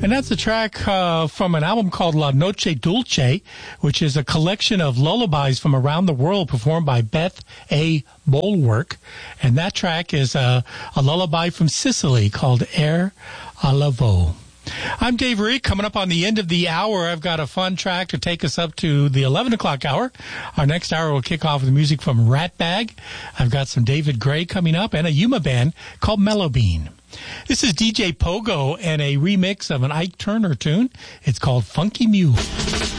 And that's a track from an album called La Noche Dulce, which is a collection of lullabies from around the world performed by Beth A. Bulwark. And that track is a lullaby from Sicily called Air a la Vo. I'm Dave Reed. Coming up on the end of the hour, I've got a fun track to take us up to the 11 o'clock hour. Our next hour will kick off with music from Ratbag. I've got some David Gray coming up and a Yuma band called Mellow Bean. This is DJ Pogo and a remix of an Ike Turner tune. It's called Funky Mule.